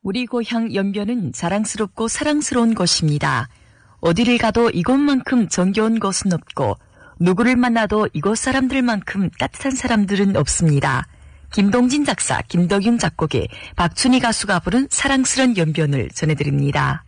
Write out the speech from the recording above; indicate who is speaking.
Speaker 1: 우리 고향 연변은 자랑스럽고 사랑스러운 곳입니다. 어디를 가도 이곳만큼 정겨운 곳은 없고 누구를 만나도 이곳 사람들만큼 따뜻한 사람들은 없습니다. 김동진 작사, 김덕윤 작곡의 박춘희 가수가 부른 사랑스런 연변을 전해드립니다.